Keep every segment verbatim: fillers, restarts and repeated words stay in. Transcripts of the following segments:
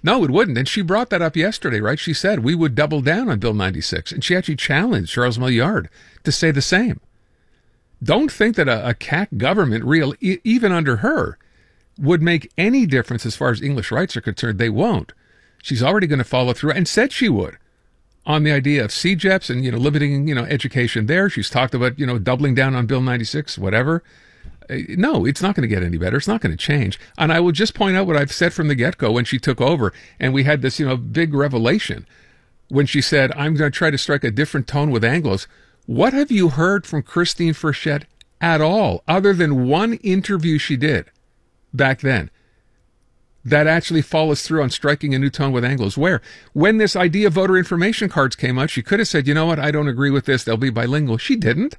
No, it wouldn't. And she brought that up yesterday, right? She said we would double down on Bill ninety-six. And she actually challenged Charles Milliard to say the same. Don't think that a, a C A Q government, real e- even under her, would make any difference as far as English rights are concerned. They won't. She's already going to follow through and said she would on the idea of C J E Ps and, you know, limiting, you know, education there. She's talked about, you know, doubling down on Bill ninety-six, whatever. Uh, no, it's not going to get any better. It's not going to change. And I will just point out what I've said from the get-go when she took over and we had this, you know, big revelation when she said, I'm going to try to strike a different tone with Anglos. What have you heard from Christine Frechette at all, other than one interview she did back then that actually follows through on striking a new tone with Anglos? Where, when this idea of voter information cards came out, she could have said, you know what, I don't agree with this. They'll be bilingual. She didn't.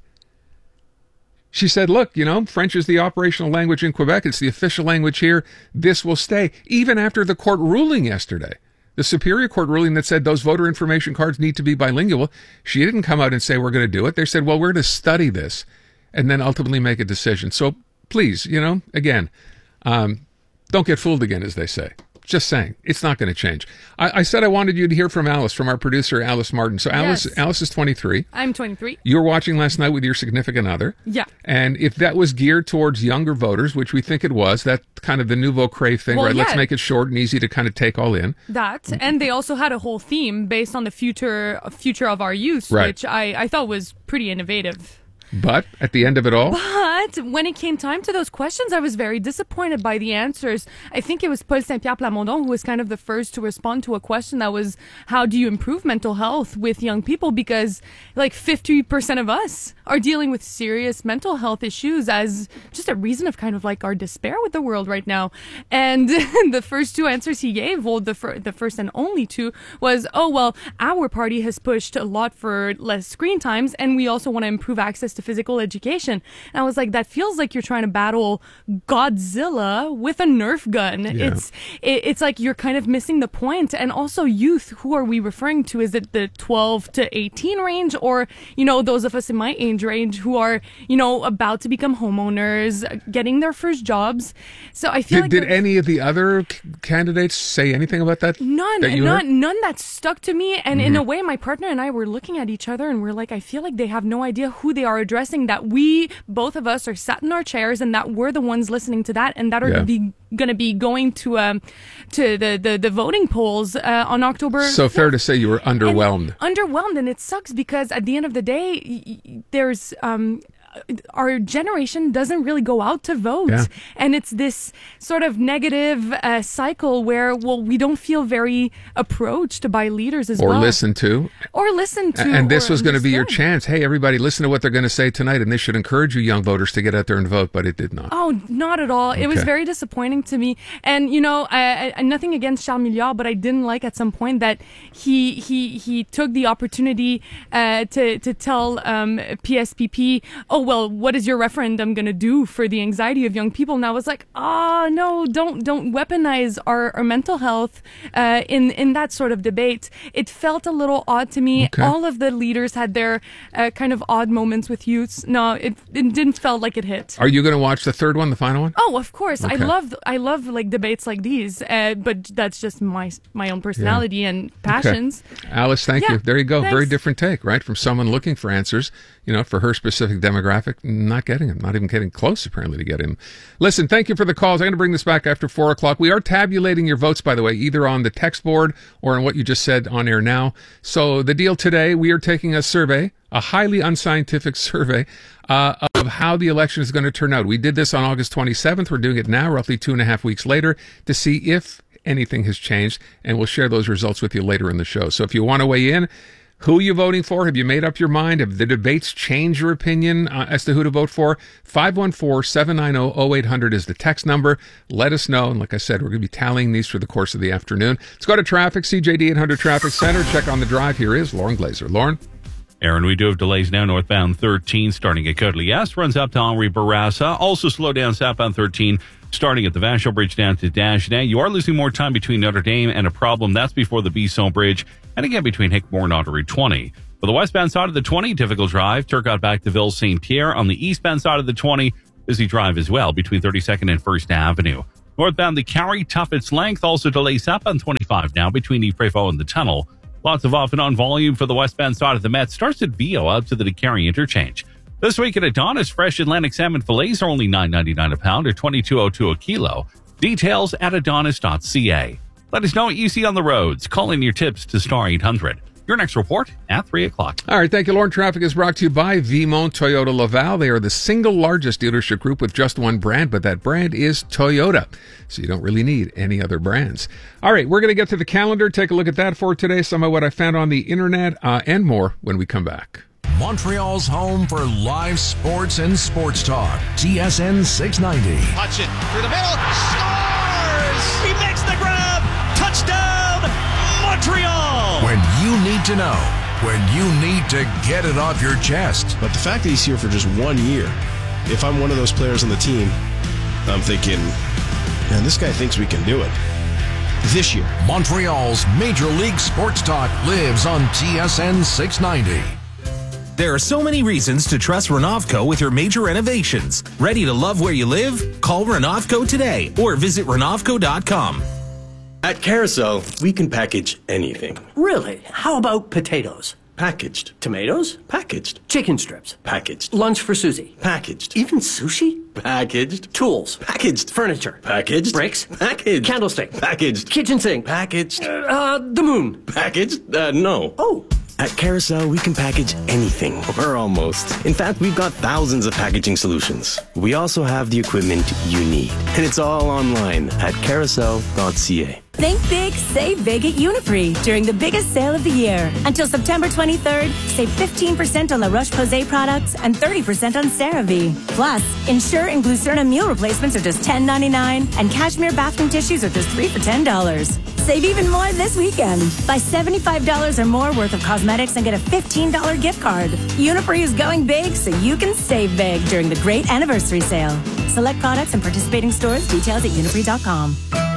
She said, look, you know, French is the operational language in Quebec. It's the official language here. This will stay. Even after the court ruling yesterday, the Superior Court ruling that said those voter information cards need to be bilingual, she didn't come out and say we're going to do it. They said, well, we're going to study this and then ultimately make a decision. So please, you know, again, um, don't get fooled again, as they say. Just saying, it's not going to change. I, I said I wanted you to hear from Alice, from our producer, Alice Martin. So Alice, Yes. Alice is twenty-three. I'm twenty-three. You were watching last night with your significant other. Yeah. And if that was geared towards younger voters, which we think it was, that kind of the nouveau crave thing, Well, right? Let's yeah. make it short and easy to kind of take all in. That, and they also had a whole theme based on the future future of our youth, Right. which I, I thought was pretty innovative. But at the end of it all, But when it came time to those questions, I was very disappointed by the answers. I think it was Paul Saint-Pierre Plamondon who was kind of the first to respond to a question that was, how do you improve mental health with young people? Because like fifty percent of us are dealing with serious mental health issues as just a reason of kind of like our despair with the world right now. And the first two answers he gave, well, the, fir- the first and only two was, oh, well, our party has pushed a lot for less screen times and we also want to improve access to physical education. And I was like, that feels like you're trying to battle Godzilla with a Nerf gun. Yeah. It's it, it's like you're kind of missing the point. And also youth, who are we referring to? Is it the twelve to eighteen range, or, you know, those of us in my age range who are, you know, about to become homeowners, getting their first jobs? So I feel did, like did there's- any of the other c- candidates say anything about that? None, that you none, heard? none that stuck to me. And in a way, my partner and I were looking at each other and we're like, I feel like they have no idea who they are addressing, that we, both of us, are sat in our chairs and that we're the ones listening to that and that are Yeah. gonna be going to be going to um to the, the, the voting polls uh, on October So fair to say you were underwhelmed. And underwhelmed, and it sucks because at the end of the day, y- y- there's um our generation doesn't really go out to vote. Yeah. And it's this sort of negative uh, cycle where, well, we don't feel very approached by leaders as Or well. listened to. Or listen to. And this or was going to be your understand. chance. Hey, everybody, listen to what they're going to say tonight, and this should encourage you young voters to get out there and vote, but it did not. Oh, not at all. It was Okay. very disappointing to me. And, you know, I, I, nothing against Charles Milliard, but I didn't like at some point that he he he took the opportunity uh, to, to tell um, P S P P, oh, well, what is your referendum going to do for the anxiety of young people? And I was like, oh, no, don't don't weaponize our, our mental health uh, in, in that sort of debate. It felt a little odd to me. Okay. All of the leaders had their uh, kind of odd moments with youths. No, it, it didn't felt like it hit. Are you going to watch the third one, the final one? Oh, of course. I Okay. love I love like debates like these, uh, but that's just my my own personality and passions. Okay. Alice, thank Yeah, you. There you go. Very thanks. different take, right? From someone looking for answers, you know, for her specific demographic, not getting them, not even getting close, apparently, to get him. Listen, thank you for the calls. I'm going to bring this back after four o'clock. We are tabulating your votes, by the way, either on the text board or on what you just said on air now. So the deal today, we are taking a survey, a highly unscientific survey, uh, of how the election is going to turn out. We did this on August twenty-seventh. We're doing it now, roughly two and a half weeks later, to see if anything has changed, and we'll share those results with you later in the show. So if you want to weigh in, who are you voting for? Have you made up your mind? Have the debates changed your opinion uh, as to who to vote for? five one four, seven nine zero, zero eight hundred is the text number. Let us know. And like I said, we're going to be tallying these through the course of the afternoon. Let's go to traffic, C J D eight hundred Traffic Center. Check on the drive. Here is Lauren Glazer. Lauren? Aaron, we do have delays now northbound thirteen starting at Côte-Liesse, runs up to Henri Bourassa. Also slow down southbound thirteen starting at the Vachon Bridge down to Dagenais. You are losing more time between Notre Dame and a problem. That's before the Bisson Bridge. And again, between Hickmore and Ottery twenty. For the westbound side of the twenty, difficult drive. Turcotte back to Ville Saint Pierre. On the eastbound side of the twenty, busy drive as well between thirty-second and First Avenue. Northbound, the Carry, tough its length. Also delays southbound twenty-five now between Ypres-Faux and the tunnel. Lots of off and on volume for the westbound side of the Met. Starts at Vio out to the Carry interchange. This week at Adonis, fresh Atlantic salmon fillets are only nine ninety-nine a pound or twenty-two oh two a kilo. Details at adonis dot c a. Let us know what you see on the roads. Call in your tips to star eight hundred. Your next report at three o'clock. All right, thank you, Lauren. Traffic is brought to you by Vimont Toyota Laval. They are the single largest dealership group with just one brand, but that brand is Toyota, so you don't really need any other brands. All right, we're going to get to the calendar, take a look at that for today, some of what I found on the internet, uh, and more when we come back. Montreal's home for live sports and sports talk. T S N six ninety. Hutchin through the middle. Scores! He makes the grab. Touchdown, Montreal! When you need to know. When you need to get it off your chest. But the fact that he's here for just one year, if I'm one of those players on the team, I'm thinking, man, this guy thinks we can do it. This year. Montreal's Major League Sports Talk lives on T S N six ninety. There are so many reasons to trust Renovco with your major renovations. Ready to love where you live? Call Renovco today or visit renovco dot com. At Carousel, we can package anything. Really? How about potatoes? Packaged. Tomatoes? Packaged. Chicken strips? Packaged. Lunch for Susie? Packaged. Even sushi? Packaged. Tools? Packaged. Furniture? Packaged. Bricks? Packaged. Candlestick? Packaged. Kitchen sink? Packaged. Uh, the moon? Packaged? Uh, no. Oh. At Carousel, we can package anything, or almost. In fact, we've got thousands of packaging solutions. We also have the equipment you need. And it's all online at carousel dot c a. Think big, save big at Uniprix during the biggest sale of the year. Until September twenty-third, save fifteen percent on La Roche-Posay products and thirty percent on CeraVe. Plus, Ensure and Glucerna meal replacements are just ten ninety-nine, and Cashmere bathroom tissues are just three for ten dollars. Save even more this weekend. Buy seventy-five dollars or more worth of cosmetics and get a fifteen dollars gift card. Uniprix is going big so you can save big during the great anniversary sale. Select products and participating stores. Details at uniprix dot com.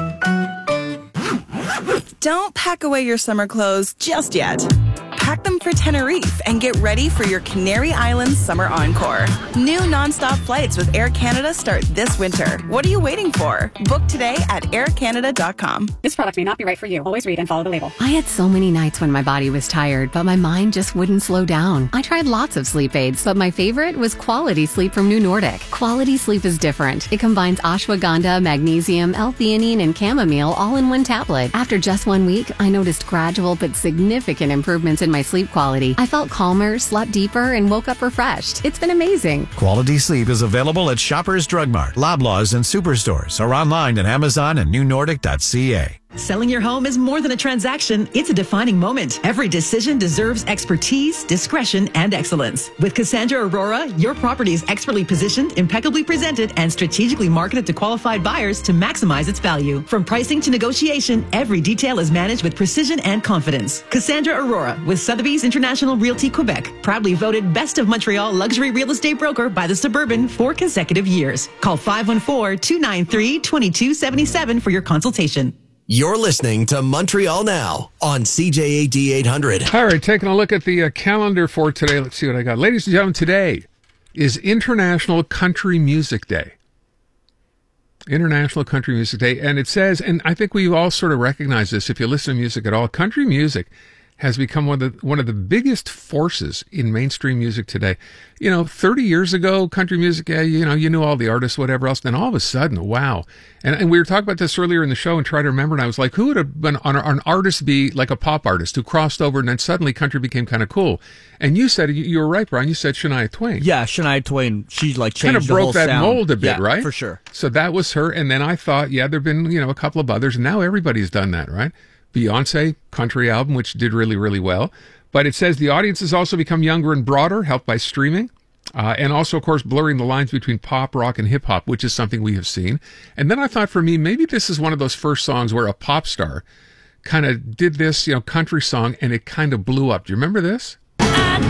Don't pack away your summer clothes just yet. Pack them for Tenerife and get ready for your Canary Islands Summer Encore. New nonstop flights with Air Canada start this winter. What are you waiting for? Book today at air canada dot com. This product may not be right for you. Always read and follow the label. I had so many nights when my body was tired, but my mind just wouldn't slow down. I tried lots of sleep aids, but my favorite was Quality Sleep from New Nordic. Quality Sleep is different. It combines ashwagandha, magnesium, L-theanine, and chamomile all in one tablet. After just one week, I noticed gradual but significant improvements in my sleep quality. I felt calmer, slept deeper, and woke up refreshed. It's been amazing. Quality Sleep is available at Shoppers Drug Mart, Loblaws, and Superstores, or online at Amazon and new nordic dot c a. Selling your home is more than a transaction. It's a defining moment. Every decision deserves expertise, discretion, and excellence. With Cassandra Aurora, your property is expertly positioned, impeccably presented, and strategically marketed to qualified buyers to maximize its value. From pricing to negotiation, every detail is managed with precision and confidence. Cassandra Aurora with Sotheby's International Realty Quebec, proudly voted Best of Montreal Luxury Real Estate Broker by the Suburban four consecutive years. Call five one four, two nine three, two two seven seven for your consultation. You're listening to Montreal Now on C J A D eight hundred. All right, taking a look at the uh, calendar for today. Let's see what I got. Ladies and gentlemen, today is International Country Music Day. International Country Music Day. And it says, and I think we all sort of recognize this if you listen to music at all, country music has become one of the one of the biggest forces in mainstream music today. You know, thirty years ago, country music, yeah, you know, you knew all the artists, whatever else. Then all of a sudden, wow. And, and we were talking about this earlier in the show and trying to remember, and I was like, who would have been on an artist be like a pop artist who crossed over and then suddenly country became kind of cool? And you said, you, you were right, Brian, you said Shania Twain. Yeah, Shania Twain, she like changed kind of the broke whole that sound. mold a bit, yeah, right? For sure. So that was her. And then I thought, yeah, there've been, you know, a couple of others. And now everybody's done that, right? Beyonce country album, which did really, really well. But it says the audience has also become younger and broader, helped by streaming. Uh, and also, of course, blurring the lines between pop, rock, and hip-hop, which is something we have seen. And then I thought for me, maybe this is one of those first songs where a pop star kind of did this, you know, country song, and it kind of blew up. Do you remember this?